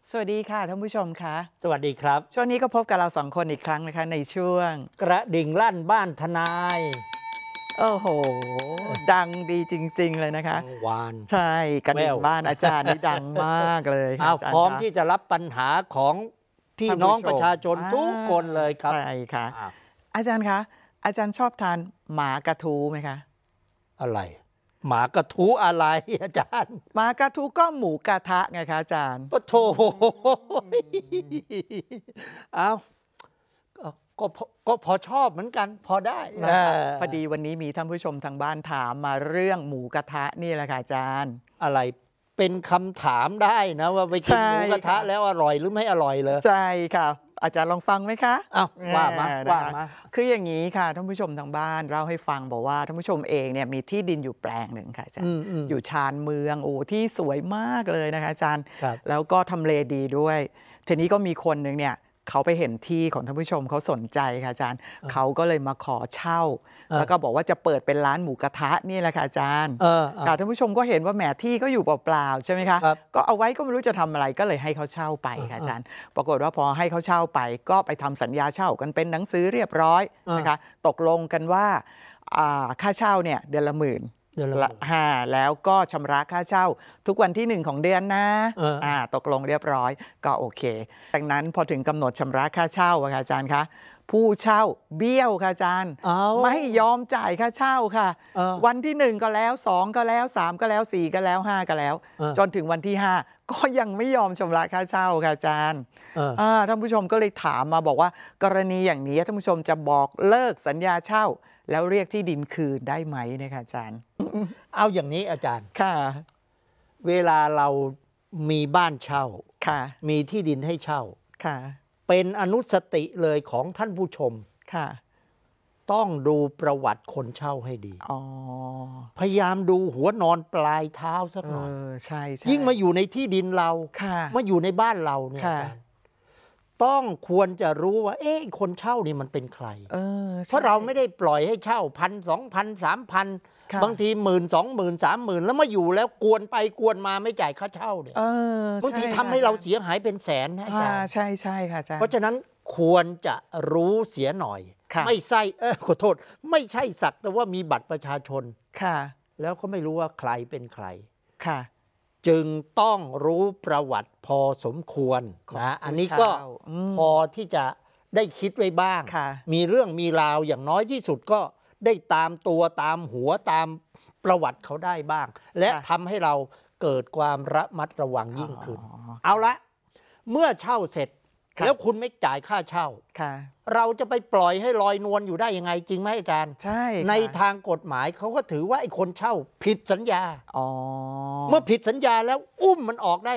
สวัสดีค่ะท่านผู้ชมคะสวัสดีครับช่วงนี้ก็พบกับเราสองคนอีกครั้งนะคะในช่วงกระดิ่งลั่นบ้านทนายโอ้โหดังดีจริงๆเลยนะคะกังวานใช่กระดิ่งแววบ้านอาจารย์นี่ดังมากเลยค่ะอาจารพร้อมย์คะที่จะรับปัญหาของพี่ท่านน้อผู้ชมงประชาชนทุกคนเลยครับใช่ค่ะอ้าวอาจารย์คะอาจารย์ชอบทานหมากระทูไหมคะอะไรหมากระทู้อะไรอาจารย์หมากระทูก็หมูกระทะไงคะอาจารย์ปะโถเอาก็พอชอบเหมือนกันพอได้นะคะพอดีวันนี้มีท่านผู้ชมทางบ้านถามมาเรื่องหมูกระทะนี่แหละค่ะอาจารย์อะไรเป็นคำถามได้นะว่าไปกินหมูกระทะแล้วอร่อยหรือไม่อร่อยเลยใช่ค่ะอาจารย์ลองฟังไหมคะอ้าวว่ามาว่ามาคืออย่างนี้ค่ะท่านผู้ชมทางบ้านเล่าให้ฟังบอกว่าท่านผู้ชมเองเนี่ยมีที่ดินอยู่แปลงหนึ่งค่ะอาจารย์อยู่ชานเมืองโอ้ที่สวยมากเลยนะคะอาจารย์แล้วก็ทำเลดีด้วยทีนี้ก็มีคนหนึ่งเนี่ยเขาไปเห็นที่ของท่านผู้ชมเขาสนใจค่ะอาจารย์เขาก็เลยมาขอเช่าแล้วก็บอกว่าจะเปิดเป็นร้านหมูกระทะนี่แหละค่ะอาจารย์ค่ะท่านผู้ชมก็เห็นว่าแหมที่ก็อยู่เปล่าๆใช่ไหมคะก็เอาไว้ก็ไม่รู้จะทำอะไรก็เลยให้เขาเช่าไปค่ะอาจารย์ปรากฏว่าพอให้เขาเช่าไปก็ไปทำสัญญาเช่ากันเป็นหนังสือเรียบร้อยนะคะตกลงกันว่าค่าเช่าเนี่ยเดือนละ10,000แล้วก็ชำระค่าเช่าทุกวันที่1ของเดือนนะตกลงเรียบร้อยก็โอเคดังนั้นพอถึงกำหนดชำระค่าเช่าค่ะอาจารย์คะผู้เช่าเบี้ยวค่ะอาจารย์ไม่ยอมจ่ายค่าเช่าค่ะวันที่1ก็แล้ว2ก็แล้ว3ก็แล้ว4ก็แล้ว5ก็แล้วจนถึงวันที่5ก็ยังไม่ยอมชำระค่าเช่าค่ะอาจารย์ท่านผู้ชมก็เลยถามมาบอกว่ากรณีอย่างนี้ท่านผู้ชมจะบอกเลิกสัญญาเช่าแล้วเรียกที่ดินคืนได้ไหมนะคะอาจารย์เอาอย่างนี้อาจารย์ค่ะเวลาเรามีบ้านเช่าค่ะมีที่ดินให้เช่าค่ะเป็นอนุสติเลยของท่านผู้ชมค่ะต้องดูประวัติคนเช่าให้ดีพยายามดูหัวนอนปลายเท้าสักหน่อยใช่ยิ่งมาอยู่ในที่ดินเรามาอยู่ในบ้านเราเนี่ยต้องควรจะรู้ว่าคนเช่านี่มันเป็นใครเพราะเราไม่ได้ปล่อยให้เช่า1,000 2,000 3,000บางที10,000 20,000 30,000แล้วมาอยู่แล้วกวนไปกวนมาไม่จ่ายค่าเช่าเนี่ยบางทีทำให้เราเสียหายเป็นแสนนะอาจารย์ใช่ใช่ค่ะอาจารย์เพราะฉะนั้นควรจะรู้เสียหน่อยไม่ใช่ขอโทษไม่ใช่สักแต่ว่ามีบัตรประชาชนแล้วก็ไม่รู้ว่าใครเป็นใครจึงต้องรู้ประวัติพอสมควรนะอันนี้ก็พอที่จะได้คิดไว้บ้างมีเรื่องมีราวอย่างน้อยที่สุดก็ได้ตามตัวตามหัวตามประวัติเขาได้บ้างและทำให้เราเกิดความระมัดระวังยิ่งขึ้นเอาละเมื่อเช่าเสร็จแล้วคุณไม่จ่ายค่าเช่าเราจะไปปล่อยให้ลอยนวลอยู่ได้ยังไงจริงไหมอาจารย์ใช่ในทางกฎหมายเขาก็ถือว่าไอ้คนเช่าผิดสัญญาเมื่อผิดสัญญาแล้วอุ้มมันออกได้